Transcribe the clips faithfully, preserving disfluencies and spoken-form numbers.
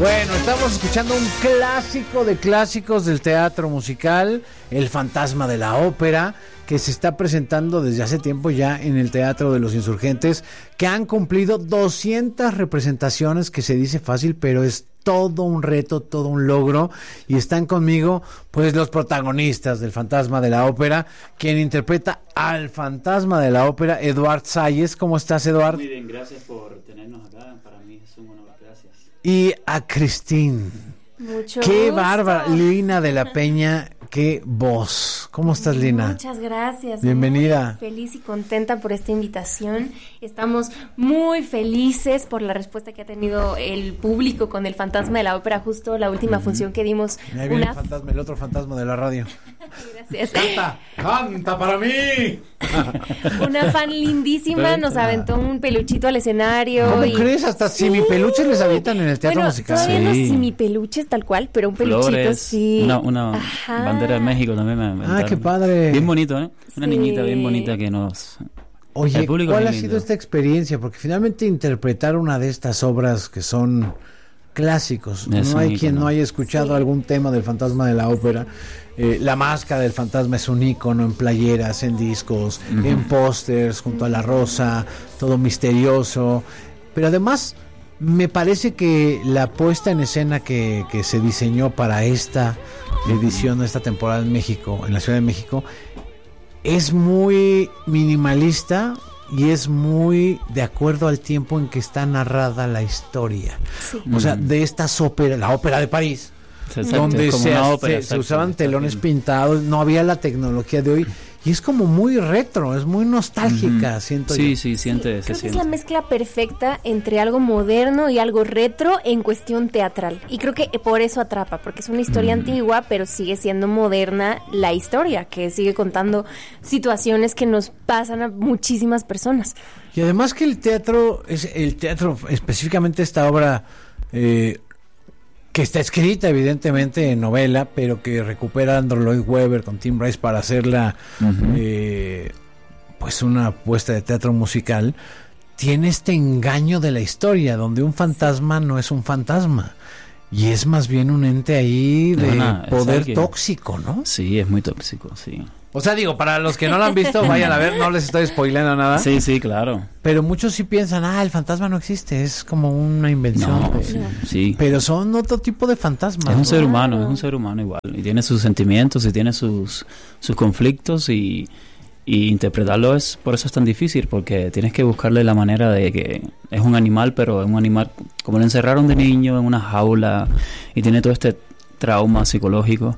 Bueno, estamos escuchando un clásico de clásicos del teatro musical, El Fantasma de la Ópera, que se está presentando desde hace tiempo ya en el Teatro de los Insurgentes, que han cumplido doscientas representaciones, que se dice fácil, pero es todo un reto, todo un logro, y están conmigo pues los protagonistas del Fantasma de la Ópera, quien interpreta al Fantasma de la Ópera, Eduard Salles. ¿Cómo estás, Eduard? Muy bien, gracias por tenernos acá, para mí es un honor, gracias. Y a Cristín. Mucho Qué gusto. bárbara, Lina de la Peña, qué voz. ¿Cómo estás, Lina? Muchas gracias. Bienvenida. Muy feliz y contenta por esta invitación. Estamos muy felices por la respuesta que ha tenido el público con El Fantasma de la Ópera, justo la última uh-huh. función que dimos. Ahí viene una... el fantasma, el otro fantasma de la radio. Gracias. ¡Canta! ¡Canta para mí! Una fan lindísima nos aventó un peluchito al escenario. ¿Cómo y... crees? Hasta sí. simipeluches les avientan en el teatro bueno, musical. Todavía sí. no simipeluches tal cual, pero un peluchito. Flores, sí. Una, una bandera de México también me aventaron. Ah, qué padre. Bien bonito, ¿eh? Una sí. niñita bien bonita que nos... Oye, ¿cuál ha lindo. sido esta experiencia? Porque finalmente interpretar una de estas obras que son clásicos, Es no hay un quien ícono. no haya escuchado Sí. algún tema del Fantasma de la Ópera. Eh, la máscara del fantasma es un ícono en playeras, en discos, uh-huh. en pósters, junto a la rosa, todo misterioso. Pero además, me parece que la puesta en escena que, que se diseñó para esta edición de esta temporada en México, en la Ciudad de México, es muy minimalista y es muy de acuerdo al tiempo en que está narrada la historia. Sí. O sea, de estas óperas, la ópera de París, Exacto, donde como se, una se- ópera, se exacto, usaban está telones bien. pintados, no había la tecnología de hoy, y es como muy retro, es muy nostálgica, Ujú. siento Sí, yo. sí, siente, se Creo que es siente. la mezcla perfecta entre algo moderno y algo retro en cuestión teatral. Y creo que por eso atrapa, porque es una historia Mm. antigua, pero sigue siendo moderna la historia, que sigue contando situaciones que nos pasan a muchísimas personas. Y además que el teatro, es el teatro, específicamente esta obra, eh, que está escrita evidentemente en novela, pero que recupera Andrew Lloyd Webber con Tim Rice para hacerla Ujú. eh, pues una puesta de teatro musical, tiene este engaño de la historia, donde un fantasma no es un fantasma, y es más bien un ente ahí de Una- poder exacto. tóxico, ¿no? Sí, es muy tóxico, sí. O sea, digo, para los que no lo han visto, vayan a ver, no les estoy spoileando nada. Sí, sí, claro. Pero muchos sí piensan, ah, el fantasma no existe, es como una invención. No, de- sí, sí. Pero son otro tipo de fantasmas. Es un ¿no? ser humano, Claro. es un ser humano igual. Y tiene sus sentimientos y tiene sus, sus conflictos y, y interpretarlo es, por eso es tan difícil, porque tienes que buscarle la manera de que es un animal, pero es un animal, como lo encerraron de niño en una jaula y tiene todo este trauma psicológico.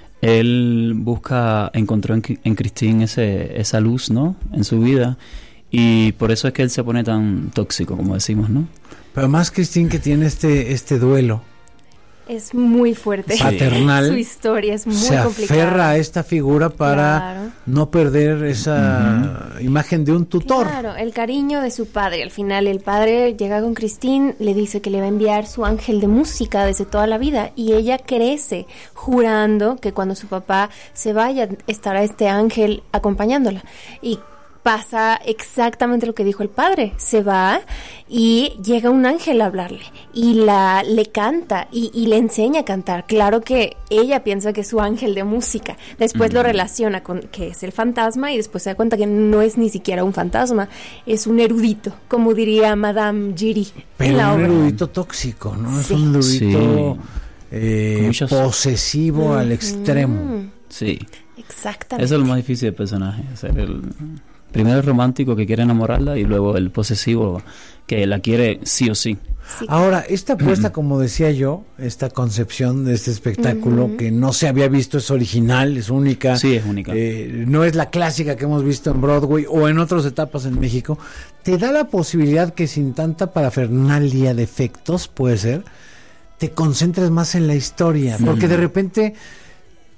Él busca, encontró en, en Cristín ese, esa luz, ¿no? En su vida, y por eso es que él se pone tan tóxico, como decimos, ¿no? Pero más Cristín, que tiene este este duelo Es muy fuerte. Sí. paternal, Su historia es muy se complicada. aferra a esta figura para Claro. no perder esa uh-huh. imagen de un tutor. Claro, el cariño de su padre. Al final el padre llega con Cristín, le dice que le va a enviar su ángel de música desde toda la vida, y ella crece jurando que cuando su papá se vaya estará este ángel acompañándola. Y pasa exactamente lo que dijo el padre. Se va y llega un ángel a hablarle y la le canta y, y le enseña a cantar. Claro que ella piensa que es su ángel de música. Después mm. lo relaciona con que es el fantasma, y después se da cuenta que no es ni siquiera un fantasma, es un erudito, como diría Madame Giry. Pero en la un obra. erudito tóxico, ¿no? Sí. Es un erudito Sí. eh, Muchos- posesivo Mm. al extremo. Mm, Sí. exactamente. Eso es lo más difícil del personaje, ser el primero el romántico que quiere enamorarla y luego el posesivo que la quiere sí o sí. Sí. Ahora, esta apuesta, como decía yo, esta concepción de este espectáculo uh-huh. que no se había visto, es original, es única. Sí, es única. Eh, no es la clásica que hemos visto en Broadway o en otras etapas en México. Te da la posibilidad que sin tanta parafernalia de efectos, puede ser, te concentres más en la historia. Sí. Porque de repente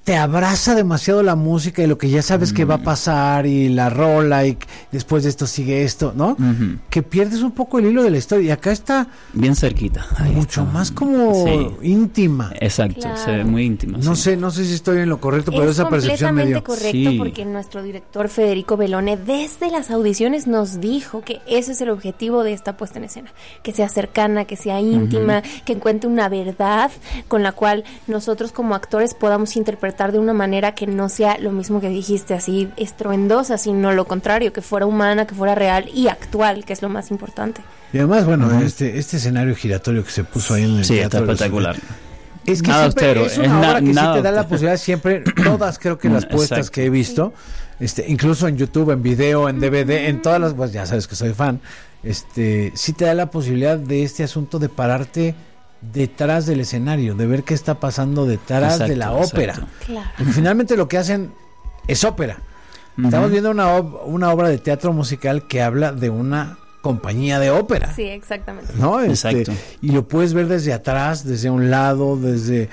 te abraza demasiado la música y lo que ya sabes mm. que va a pasar y la rola y después de esto sigue esto, ¿no? Uh-huh. Que pierdes un poco el hilo de la historia y acá está bien cerquita. Ahí mucho está. Más como sí. íntima. Exacto, claro. Se ve muy íntima. No sí. sé, no sé si estoy en lo correcto, pero es esa percepción me dio. Correcto, sí. porque nuestro director Federico Bellone desde las audiciones nos dijo que ese es el objetivo de esta puesta en escena, que sea cercana, que sea íntima, uh-huh. que encuentre una verdad con la cual nosotros como actores podamos interpretar de una manera que no sea lo mismo que dijiste, así estruendosa, sino lo contrario, que fuera humana, que fuera real y actual, que es lo más importante. Y además, bueno, uh-huh. este este escenario giratorio que se puso ahí en el sí, teatro está espectacular. Es que nada siempre austero, es una es obra na, que nada sí te da la posibilidad siempre, todas creo que las puestas Exacto. que he visto, este, incluso en YouTube, en video, en D V D, en todas las, pues ya sabes que soy fan, este, sí te da la posibilidad de este asunto de pararte detrás del escenario, de ver qué está pasando detrás exacto, de la ópera. Claro. Porque finalmente lo que hacen es ópera. Uh-huh. Estamos viendo una, ob- una obra de teatro musical que habla de una compañía de ópera. Sí, exactamente. ¿No? Este, Exacto. Y lo puedes ver desde atrás, desde un lado, desde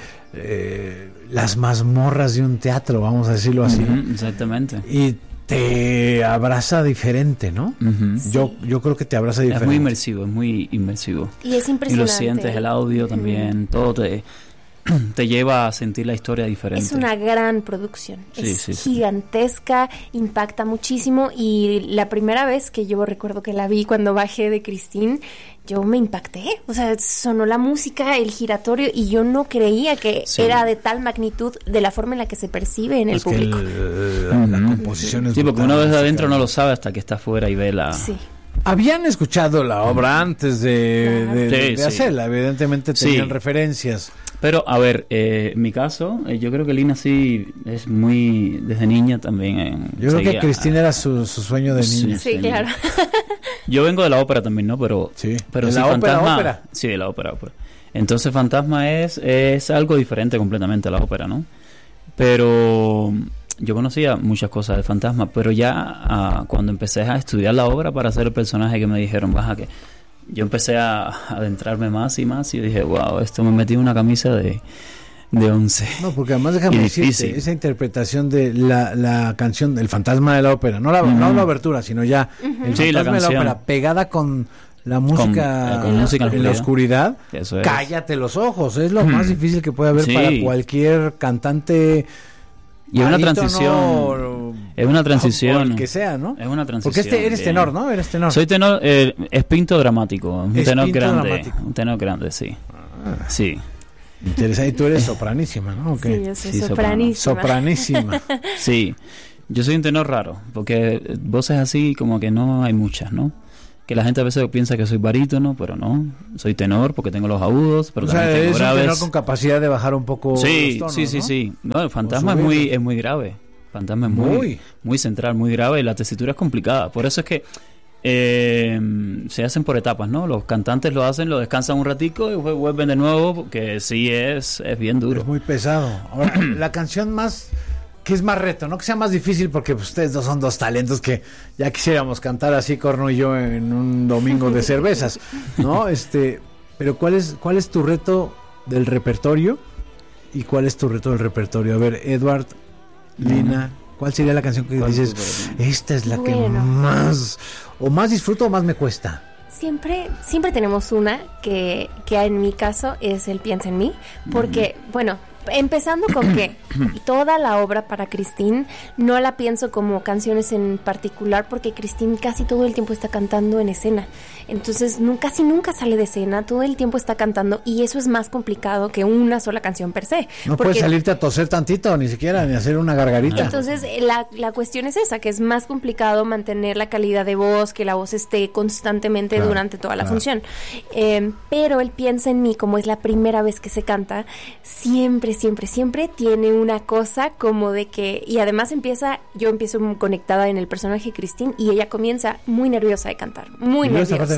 eh, las mazmorras de un teatro, vamos a decirlo así. Uh-huh, exactamente. Y te abraza diferente, ¿no? Uh-huh. Sí. Yo yo creo que te abraza diferente. Es muy inmersivo, es muy inmersivo. Y es impresionante. Y lo sientes, el audio también, uh-huh. todo te, te lleva a sentir la historia diferente. Es una gran producción, sí, es sí, sí. gigantesca, impacta muchísimo y la primera vez que yo recuerdo que la vi cuando bajé de Christine, yo me impacté, o sea, sonó la música, el giratorio y yo no creía que sí. era de tal magnitud de la forma en la que se percibe en el es público. Que el, la, la composición es sí, porque una vez adentro no lo sabe hasta que está afuera y ve la... Sí. Habían escuchado la obra antes de, claro. de, de, sí, de sí. hacerla, evidentemente tenían sí. referencias. Pero, a ver, eh, en mi caso, eh, yo creo que Lina sí es muy, desde niña también. Eh, yo creo que Cristina era su, su sueño de niña. Sí, sí, claro. Yo vengo de la ópera también, ¿no? Pero, sí, pero ¿de sí, la Fantasma, ópera, ópera? Sí, de la ópera, ópera. Entonces, Fantasma es, es algo diferente completamente a la ópera, ¿no? Pero yo conocía muchas cosas de Fantasma, pero ya uh, cuando empecé a estudiar la obra para hacer el personaje que me dijeron, baja que... Yo empecé a adentrarme más y más y dije, wow, esto me metí en una camisa de, de once. No, porque además déjame decirte, esa interpretación de la, la canción El fantasma de la ópera, no la, uh-huh. no la obertura, sino ya uh-huh. El sí, fantasma la de la ópera, pegada con la música, con, eh, con música en la oscuridad, Eso es. Cállate los ojos, es lo uh-huh. más difícil que puede haber sí. para cualquier cantante. Y es una transición. No, es una transición. O que sea, ¿no? Es una transición. Porque este, eres tenor, ¿no? Eres tenor. Soy tenor, eh, es pinto dramático. Un es tenor pinto grande. Dramático. Un tenor grande, sí. Ah. Sí. Interesante. Y tú eres sopranísima, ¿no? Okay. Sí, yo soy sí, sopranísima. Sopranísima. Sí. Yo soy un tenor raro. Porque voces así como que no hay muchas, ¿no? Que la gente a veces piensa que soy barítono, pero no. Soy tenor porque tengo los agudos, pero o también sea, tengo es graves. Un tenor con capacidad de bajar un poco sí, los tonos, sí, sí, ¿no? sí. No, el fantasma es muy, es muy grave. Fantasma es muy, muy, muy central, muy grave y la tesitura es complicada. Por eso es que eh, se hacen por etapas, ¿no? Los cantantes lo hacen, lo descansan un ratico y vuelven de nuevo, porque sí es, es bien duro. Es muy pesado. Ahora, la canción más... que es más reto, no que sea más difícil, porque pues, ustedes dos son dos talentos que ya quisiéramos cantar así, Corno y yo, en un domingo de cervezas, ¿no? Este, pero ¿cuál es cuál es tu reto del repertorio? ¿Y cuál es tu reto del repertorio? A ver, Edward, Lina, ¿cuál sería la canción que dices, esta es la bueno. que más, o más disfruto o más me cuesta? Siempre, siempre tenemos una que, que en mi caso es el Piensa en mí, porque, mm. bueno... Empezando con que toda la obra para Christine no la pienso como canciones en particular, porque Christine casi todo el tiempo está cantando en escena. Entonces no, casi nunca sale de escena, todo el tiempo está cantando, y eso es más complicado que una sola canción per se. No porque... puedes salirte a toser tantito, ni siquiera, ni hacer una gargarita. Entonces la, la cuestión es esa, que es más complicado mantener la calidad de voz, que la voz esté constantemente claro, durante toda la claro. función. Eh, pero el Piensa en mí, como es la primera vez que se canta, siempre siempre, siempre tiene una cosa como de que, y además empieza, yo empiezo conectada en el personaje Christine y ella comienza muy nerviosa de cantar, muy nerviosa.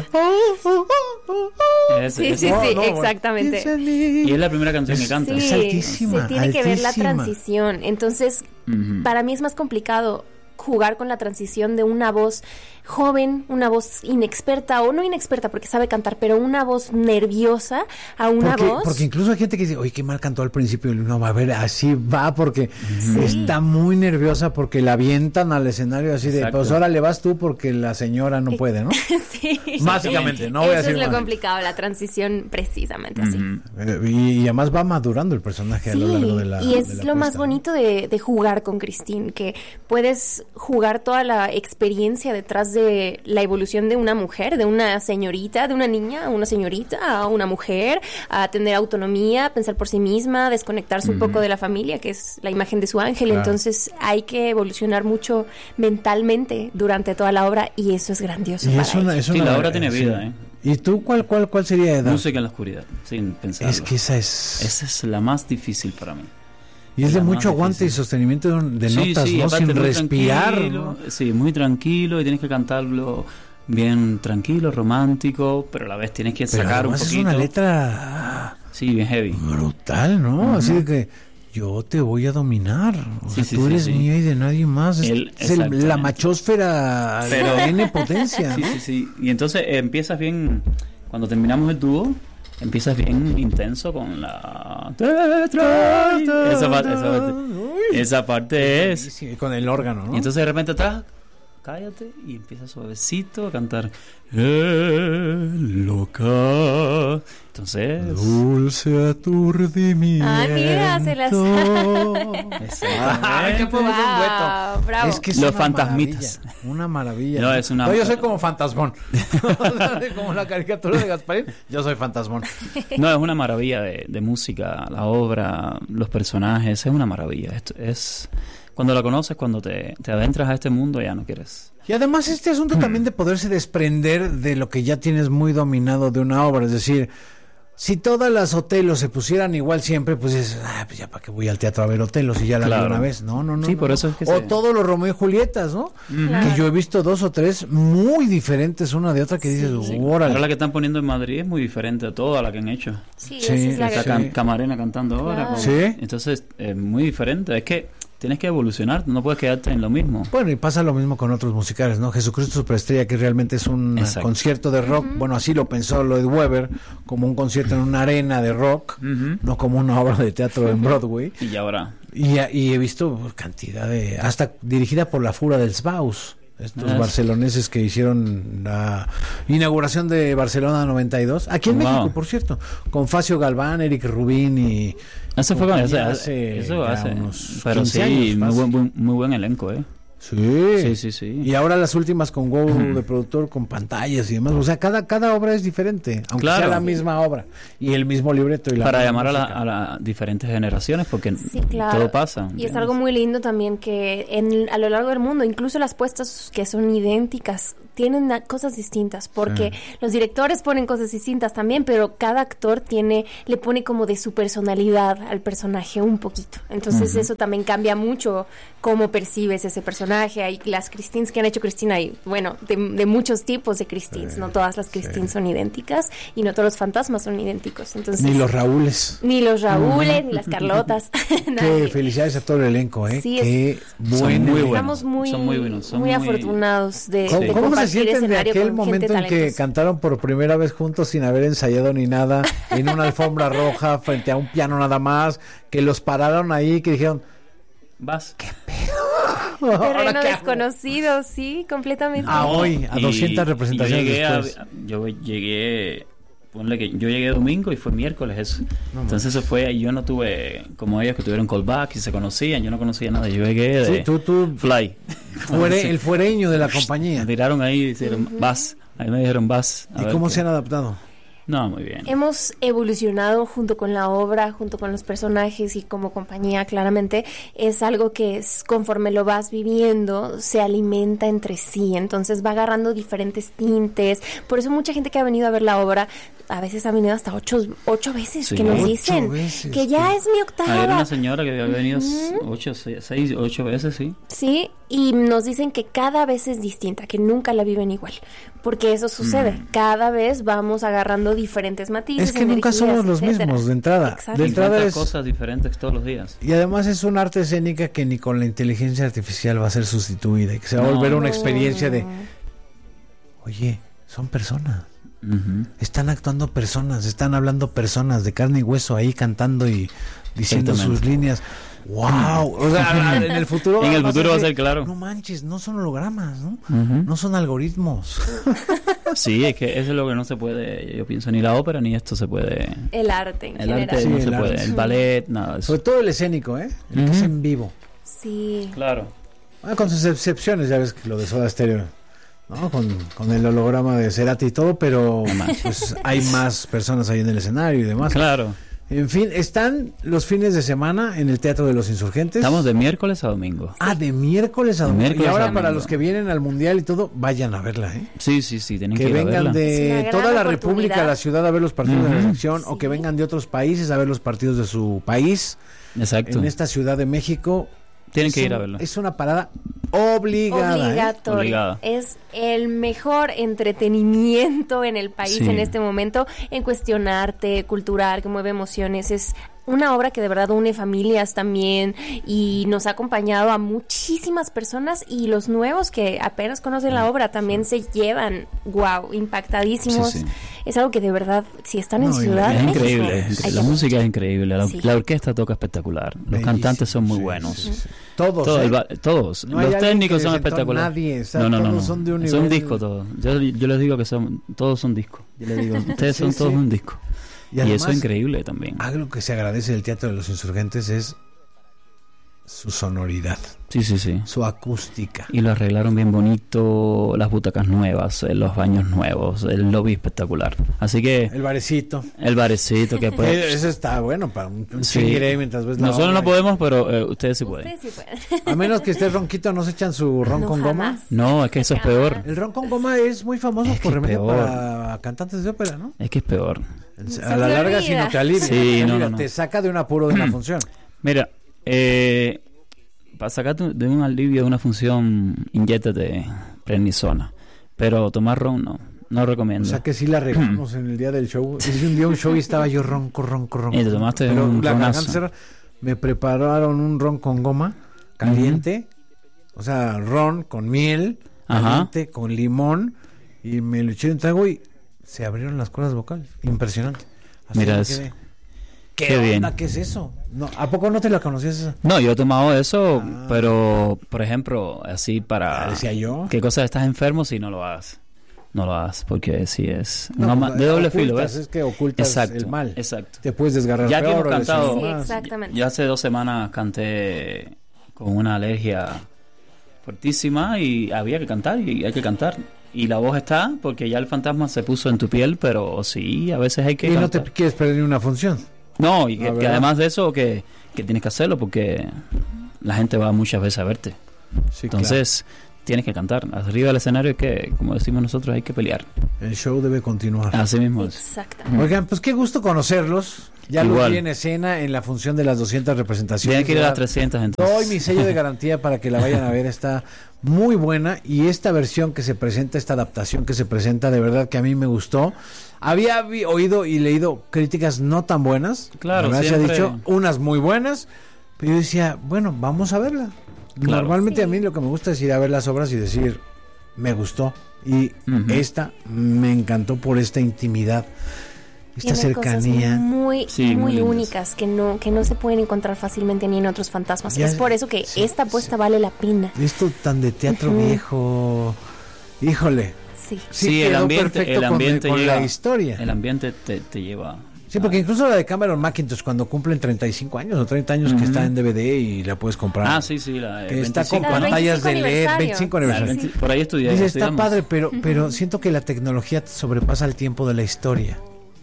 Es, sí, es, sí, no, sí, no, exactamente. Y es la primera canción que canta. Sí, es altísima. se tiene altísima. que ver la transición. Entonces, uh-huh. para mí es más complicado jugar con la transición de una voz joven, una voz inexperta, o no inexperta porque sabe cantar, pero una voz nerviosa a una porque, voz. Porque incluso hay gente que dice, oye, qué mal cantó al principio. No, va a ver, así va, porque sí. está muy nerviosa, porque la avientan al escenario así de, Exacto. pues ahora le vas tú porque la señora no puede, ¿no? Sí. Básicamente, no voy Eso a decir es lo más. complicado, la transición precisamente así. Uh-huh. Y, y además va madurando el personaje Sí, a lo largo de la y es de la lo más puesta. bonito de, de jugar con Christine, que puedes jugar toda la experiencia detrás de la evolución de una mujer, de una señorita, de una niña, a una señorita, a una mujer, a tener autonomía, pensar por sí misma, desconectarse uh-huh. un poco de la familia, que es la imagen de su ángel. Claro. Entonces hay que evolucionar mucho mentalmente durante toda la obra, y eso es grandioso. Y para es una, ella. es una, sí, la obra tiene sí. vida, ¿eh? ¿Y tú cuál cuál cuál sería, Edad? Música en la oscuridad, sin pensarlo. Es que esa es... Esa es la más difícil para mí. Y es de la mucho más aguante difícil. y sostenimiento de, de sí, notas, sí, ¿no? Sin muy respirar. tranquilo, ¿no? Sí, muy tranquilo, y tienes que cantarlo bien tranquilo, romántico, pero a la vez tienes que Pero sacar un además poquito. es una letra... Sí, bien heavy. Brutal, ¿no? Uh-huh. Así de que yo te voy a dominar. O sí, sea, sí, tú sí, eres sí. mía y de nadie más. Es, Él, es el, la machósfera pero tiene potencia. Sí, ¿no? sí, sí. Y entonces eh, empiezas bien, cuando terminamos el dúo, empiezas bien intenso con la... Esa parte, esa parte, esa parte es... Sí, con el órgano, ¿no? Y entonces de repente atrás, cállate, y empiezas suavecito a cantar eh, loca. Entonces... Dulce aturdimiento. Ah, mira, se las... Ay, qué podemos hacer un dueto. Bravo. Es que es Los una fantasmitas. Maravilla, una maravilla. No, es una... no, yo soy como Fantasmón. Como la caricatura de Gasparín. Yo soy Fantasmón. No, es una maravilla de, de música, la obra, los personajes, es una maravilla. Esto es... Cuando la conoces, cuando te, te adentras a este mundo, ya no quieres... Y además este asunto también de poderse desprender de lo que ya tienes muy dominado de una obra. Es decir, si todas las Otelos se pusieran igual siempre, pues dices, ah, pues ya para qué voy al teatro a ver Otelo si ya la Claro. vi una vez. No, no, no. Sí, no, por no. eso es que O se... todos los Romeo y Julietas, ¿no? Claro. Que yo he visto dos o tres muy diferentes una de otra que dices, Sí. órale. Ahora la que están poniendo en Madrid es muy diferente a toda la que han hecho. Sí, Sí, esa es la Está sí. Cam- Camarena cantando ahora. Claro. con- Sí. Entonces es muy diferente. Es que tienes que evolucionar, no puedes quedarte en lo mismo. Bueno, y pasa lo mismo con otros musicales, ¿no? Jesucristo Superestrella, que realmente es un Exacto. concierto de rock. Uh-huh. Bueno, así lo pensó Lloyd Webber, como un concierto en una arena de rock, Uh-huh. no como una obra de teatro en Broadway. Y ahora... Y, y he visto cantidad de... Hasta dirigida por la Fura del Sbaus. Estos Ah, barceloneses que hicieron la inauguración de Barcelona noventa y dos. Aquí en Wow. México, por cierto. Con Facio Galván, Eric Rubín y... Eso fue con compañía eso, hace eso ya hace. unos Pero quince sí, años, muy fácil. buen, buen- muy buen elenco, ¿eh? Sí. Sí, sí, sí. Y ahora las últimas con Go de productor, con pantallas y demás. O sea, cada, cada obra es diferente, aunque Claro. sea la misma obra y el mismo libreto. Y la Para misma llamar a, la- música. a las diferentes generaciones, porque Sí, claro. todo pasa. Y es ¿entiendes? algo muy lindo también que en, a lo largo del mundo, incluso las puestas que son idénticas, tienen na- cosas distintas, porque Sí. los directores ponen cosas distintas también, pero cada actor tiene, le pone como de su personalidad al personaje un poquito. Entonces Ujú. eso también cambia mucho cómo percibes ese personaje. Hay las Christines que han hecho Christine, hay, bueno, de, de muchos tipos de Christines, Sí, no todas las Christines sí. son idénticas y no todos los fantasmas son idénticos. Entonces, Ni los Raúles. ni los Raúles, ni las Carlotas. Qué nadie. felicidades a todo el elenco, ¿eh? Sí, Qué es- bueno. Son muy buenos. Estamos muy, Son muy buenos, son muy muy- afortunados de, ¿Cómo, de cómo se compartir sienten de escenario aquel con momento gente en que talentosa. cantaron por primera vez juntos sin haber ensayado ni nada, en una alfombra roja, frente a un piano nada más, que los pararon ahí, que dijeron, Vas. ¿ahora Terreno qué hago? desconocido, sí, completamente. Ah, hoy, a Y- doscientas representaciones yo llegué a- después. yo llegué, ponle que yo llegué domingo y fue miércoles eso. No, Entonces eso fue, yo no tuve, como ellos que tuvieron callback y se conocían, yo no conocía nada. Yo llegué de Sí, tú, tú, fly. fuere- Sí. el fuereño de la compañía. Me tiraron ahí y dijeron, vas. Ahí me dijeron, vas. a ¿Y ver cómo qué". se han adaptado? No, muy bien. Hemos evolucionado junto con la obra, junto con los personajes y como compañía, claramente. Es algo que es, conforme lo vas viviendo, se alimenta entre sí. Entonces va agarrando diferentes tintes. Por eso mucha gente que ha venido a ver la obra, a veces ha venido hasta ocho, ocho veces, Sí. que nos Ocho dicen veces, que ya sí. es mi octava. Había una señora que había venido Ujú. ocho, seis, seis, ocho veces, sí. Sí, y nos dicen que cada vez es distinta, que nunca la viven igual, porque eso sucede. Mm. Cada vez vamos agarrando diferentes matices. Es que nunca energías, somos los etcétera. mismos de entrada. Exacto. De entrada cincuenta es... cosas diferentes todos los días. Y además es una arte escénica que ni con la inteligencia artificial va a ser sustituida y que se va a No. volver una No. experiencia de oye, son personas. Uh-huh. Están actuando personas, están hablando personas de carne y hueso ahí cantando y diciendo sus líneas. ¡Wow! O sea, en el futuro, en el futuro va a ser claro. No manches, no son hologramas, ¿no? Uh-huh. No son algoritmos. Sí, es que eso es lo que no se puede, yo pienso, ni la ópera ni esto se puede. El arte en el general. arte Sí, no el se arte. puede, el ballet, nada de eso. Sobre todo el escénico, ¿eh? El que Uh-huh. es en vivo. Sí. Claro. Ah, con sus excepciones, ya ves que lo de Soda Stereo, ¿no? Con, con el holograma de Cerati y todo, pero pues hay más personas ahí en el escenario y demás. Claro. En fin, están los fines de semana en el Teatro de los Insurgentes. Estamos de miércoles a domingo. Ah, de miércoles a De domingo. miércoles Y ahora a para domingo. los que vienen al Mundial y todo, vayan a verla, ¿eh? Sí, sí, sí, tienen que, Que ir a vengan verla. Es una de gran toda la oportunidad. República a la ciudad a ver los partidos de la Ujú. selección, o que Sí. vengan de otros países a ver los partidos de su país. Exacto. En esta Ciudad de México. Tienen Es que ir un- a verla. Es una parada obligada. ¿eh? Obligatorio. Obligada. Es el mejor entretenimiento en el país Sí. en este momento en cuestión arte, cultural, que mueve emociones. Es una obra que de verdad une familias también y nos ha acompañado a muchísimas personas, y los nuevos que apenas conocen la obra también se llevan, wow, impactadísimos. Sí, sí. Es algo que de verdad, si están en No, y Ciudad Es de México, increíble, es hay increíble. que La música es increíble, la, Sí. la orquesta toca espectacular, los Bellísimo, cantantes son muy sí, buenos, sí, sí. Todos. Todo ¿eh? el ba- todos, No hay los alguien técnicos que son desentone espectaculares. nadie, o sea, no, no, no, todos no. son de un Es un nivel- disco todo. Yo, yo les digo que son todos son discos. Yo les digo, ustedes Sí, son sí. todos un disco. Y Y, además, eso es increíble también. algo que se agradece del Teatro de los Insurgentes es su sonoridad, Sí, sí, sí. su acústica. Y lo arreglaron bien bonito, las butacas nuevas, eh, los baños nuevos, el lobby espectacular. Así que El barecito. el barecito que Eh, pues, Eso está bueno para un, un sí. chinguiré mientras ves la Nosotros obra. no podemos, pero eh, ustedes sí pueden. Ustedes sí pueden. A menos que esté ronquito, ¿no se echan su ron No, con goma? jamás. No, es que eso es peor. El ron con goma es muy famoso Es que por es remedio peor. para cantantes de ópera, ¿no? Es que es peor. Se A la me larga, olvida. si no te alivia, Sí, no te, no, alivia, no, no. te saca de un apuro de una función. Mira, eh, para sacarte de un alivio de una función, inyéctate prednisona. Pero tomar ron no, no O recomiendo. sea que sí la regamos en el día del show. Hice un día un show y estaba yo ronco, ronco, ronco. Y te tomaste Pero un la ronazo. garganta cerrada. Me prepararon un ron con goma caliente. O sea, ron con miel, Ajá. caliente, con limón. Y me lo eché en un trago y se abrieron las cuerdas vocales. Impresionante. Así Mira me eso. quedé. ¿Qué, Qué bien. onda? ¿Qué es eso? No, ¿a poco no te la conocías esa? No, yo he tomado eso, Ah. pero, por ejemplo, así para... Ah, decía yo. ¿Qué cosa estás enfermo si no lo hagas? No lo hagas, porque si es No, un arma pues, de doble ocultas, filo, ¿ves? Es que ocultas Exacto, el mal. exacto. Te puedes desgarrar Ya que peor hemos o cantado- lesionar Sí, más. exactamente. Yo hace dos semanas canté con una alergia fuertísima y había que cantar y hay que cantar. Y la voz está porque ya el fantasma se puso en tu piel, pero sí, a veces hay que Y no te cantar. quieres perder ni una función. No, y que, La que verdad. además de eso, que, que tienes que hacerlo porque la gente va muchas veces a verte. Sí, Entonces, tienes que cantar. Arriba del escenario hay que, como decimos nosotros, hay que pelear. claro, el show debe continuar. Así mismo es. Exactamente. Oigan, pues qué gusto conocerlos. Ya lo Igual. vi en escena en la función de las doscientas representaciones. Tienen que ir a las ¿verdad? trescientas entonces. Doy mi sello de garantía para que la vayan a ver. Está muy buena. Y esta versión que se presenta, esta adaptación que se presenta, de verdad que a mí me gustó. Había vi- oído y leído críticas no tan buenas. Claro, La verdad se ha siempre. dicho unas muy buenas. Pero yo decía, bueno, vamos a verla. Claro. Normalmente Sí. a mí lo que me gusta es ir a ver las obras y decir, me gustó. Y Ujú. esta me encantó por esta intimidad, esta Tiene cosas cercanía. muy, Sí, muy, muy lindas. únicas que no, que no se pueden encontrar fácilmente ni en otros fantasmas. Ya es es- por eso que sí, esta apuesta vale la pena. Esto tan de teatro Ujú. viejo. Híjole. Sí. Sí, el quedó ambiente, perfecto el ambiente con, con llega, la historia. El ambiente te, te lleva. Sí, porque incluso la de Cameron McIntosh, cuando cumplen treinta y cinco años o treinta años, que Ujú. está en D V D y la puedes comprar. Ah, sí, sí, la de Que está con veinticinco, La ¿no? pantallas de veinticinco L E D, aniversario. veinticinco Claro, aniversario. veinti- por ahí estudié. Dice, está estudiamos. padre, pero, pero siento que la tecnología sobrepasa el tiempo de la historia.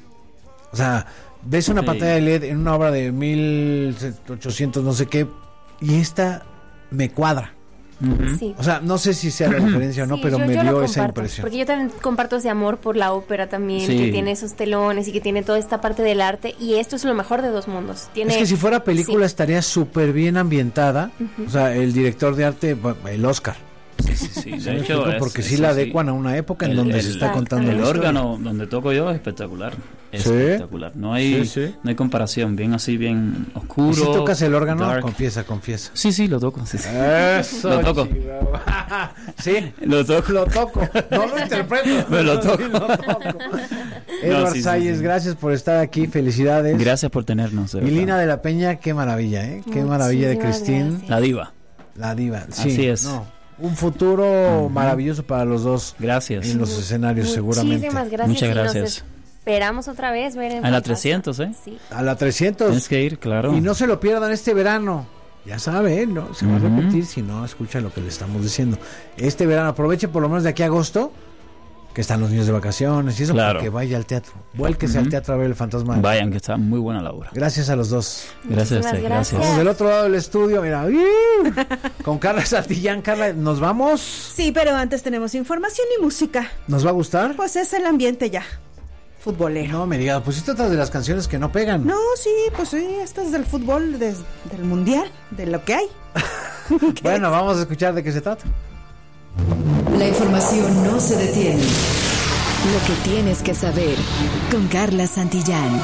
O sea, ves una Sí. pantalla de L E D en una obra de mil ochocientos no sé qué, y esta me cuadra. Ujú. Sí. O sea, no sé si sea la diferencia o no, Sí, pero yo- me yo dio lo esa comparto, impresión. Porque yo también comparto ese amor por la ópera también, Sí. que tiene esos telones y que tiene toda esta parte del arte. Y esto es lo mejor de dos mundos. Tiene, Es que si fuera película sí. estaría súper bien ambientada. O sea, el director de arte, bueno, el Oscar. Sí, sí, sí. ¿Sí De me hecho, explico? es- Porque es- sí la sí. adecuan a una época en El- donde el- se está contando El la historia. órgano donde toco yo es espectacular. Es ¿Sí? espectacular. No hay, Sí, sí. no hay comparación. Bien así, bien oscuro. ¿Y si tocas el órgano? dark. Confiesa, confiesa. Sí, sí, lo toco. Sí, sí. Eso, Lo toco. chingado. Sí, Lo toco. lo toco. No lo interpreto. Me lo toco. Sí, lo toco. Edward sí, sí, Salles, sí. gracias por estar aquí. Felicidades. Gracias por tenernos. de Y verdad. Lina de la Peña, qué maravilla, ¿eh? Qué maravilla de Muchísimas Cristín. gracias. La diva. La diva. Sí, Así es. no, un futuro maravilloso para los dos Gracias. en los escenarios, seguramente. Muchísimas gracias. Muchas y gracias. Nos esperamos otra vez ver en A la Fantasma. trescientos, ¿eh? Sí. A la trescientos. Tienes que ir, claro. Y no se lo pierdan este verano. Ya sabe, ¿eh? No, se va Ujú. a repetir si no escucha lo que le estamos diciendo. Este verano aproveche por lo menos de aquí a agosto, que están los niños de vacaciones y eso, Claro. para que vaya al teatro. Vuélquese Ujú. al teatro a ver El Fantasma. Vayan, que está muy buena la obra. Gracias a los dos. Gracias a Muchísimas usted. gracias. Gracias. Vamos del otro lado del estudio, mira. ¡Iu! Con Carla Santillán. Carla, ¿nos vamos? Sí, pero antes tenemos información y música. ¿Nos va a gustar? Pues es el ambiente ya futbolero. No me digas, pues estas de las canciones que no pegan. No, sí, pues sí, esto es del fútbol, des- del mundial, de lo que hay. Bueno, vamos a escuchar de qué se trata. La información no se detiene. Lo que tienes que saber con Carla Santillán.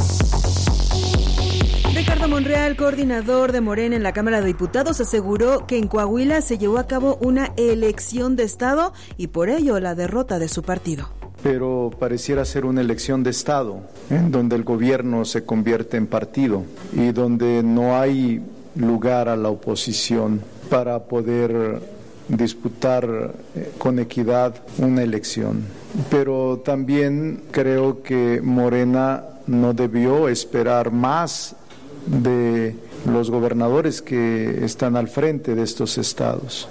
Ricardo Monreal, coordinador de Morena en la Cámara de Diputados, aseguró que en Coahuila se llevó a cabo una elección de Estado y por ello la derrota de su partido. Pero pareciera ser una elección de Estado, en donde el gobierno se convierte en partido y donde no hay lugar a la oposición para poder disputar eh, con equidad una elección. Pero también creo que Morena no debió esperar más de los gobernadores que están al frente de estos estados.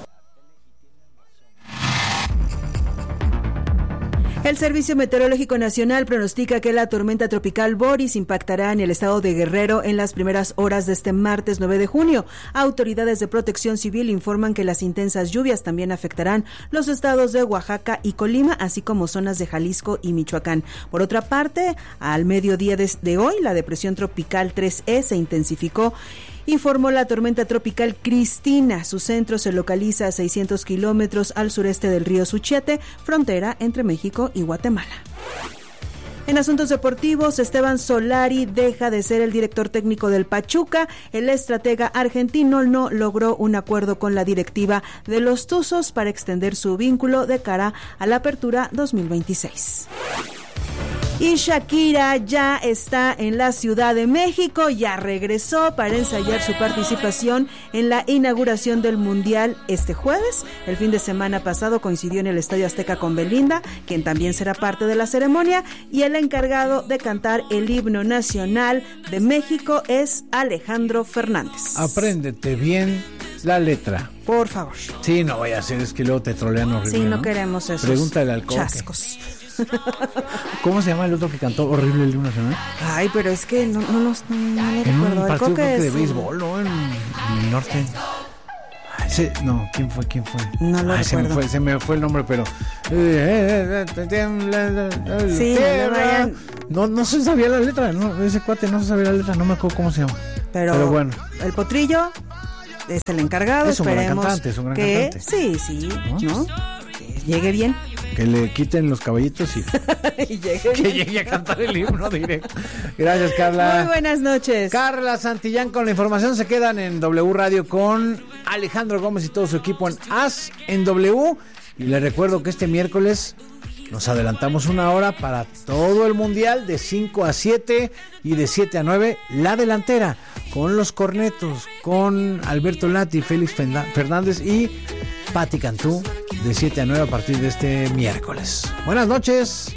El Servicio Meteorológico Nacional pronostica que la tormenta tropical Boris impactará en el estado de Guerrero en las primeras horas de este martes nueve de junio. Autoridades de protección civil informan que las intensas lluvias también afectarán los estados de Oaxaca y Colima, así como zonas de Jalisco y Michoacán. Por otra parte, al mediodía de, de hoy, la depresión tropical tres E se intensificó. Informó la tormenta tropical Cristina. Su centro se localiza a seiscientos kilómetros al sureste del río Suchiate, frontera entre México y Guatemala. En asuntos deportivos, Esteban Solari deja de ser el director técnico del Pachuca. El estratega argentino no logró un acuerdo con la directiva de los Tuzos para extender su vínculo de cara a la apertura dos mil veintiséis. Y Shakira ya está en la Ciudad de México, ya regresó para ensayar su participación en la inauguración del Mundial este jueves. El fin de semana pasado coincidió en el Estadio Azteca con Belinda, quien también será parte de la ceremonia, y el encargado de cantar el himno nacional de México es Alejandro Fernández. Apréndete bien la letra. Por favor. Sí, no vaya a ser, es que luego te trolean horrible. Sí, no, ¿no? queremos esos Pregúntale al Coque. chascos. ¿Cómo se llama el otro que cantó horrible el himno nacional? Ay, pero es que no, no, los- no, no lo En un recuerdo. El partido Coque creo que de es- béisbol, ¿no? En, en el norte. Ay, sí, no, ¿quién fue? ¿Quién fue? No lo Ay, se me recuerdo. fue, se me fue el nombre, pero. Sí, no le vayan- No, no se sabía la letra, no, ese cuate no se sabía la letra, no me acuerdo cómo se llama. Pero, Pero bueno. el potrillo es el encargado. Es un gran Esperemos cantante, es un gran que cantante. sí, sí, ¿No? ¿no? Que llegue bien. Que le quiten los caballitos y Y llegue que bien. llegue a cantar el himno directo. Gracias, Carla. Muy buenas noches. Carla Santillán con la información. Se quedan en W Radio con Alejandro Gómez y todo su equipo en As en W. Y les recuerdo que este miércoles nos adelantamos una hora para todo el mundial de cinco a siete y de siete a nueve. La delantera con los cornetos, con Alberto Lati, Félix Fernández y Pati Cantú de siete a nueve a partir de este miércoles. Buenas noches.